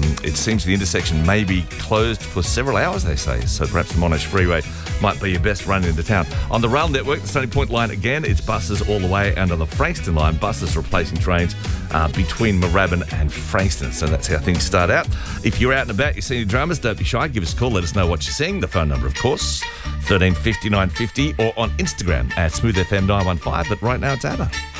It seems the intersection may be closed for several hours, they say, so perhaps the Monash Freeway might be your best run into town. On the rail network, the Stony Point line again, it's buses all the way, and on the Frankston line, buses replacing trains between Moorabbin and Frankston. So that's how things start out. If you're out and about, you're seeing dramas, don't be shy, give us a call, let us know what you're seeing. The phone number, of course, 13 50 950, or on Instagram at SmoothFM915. But right now, it's Abba.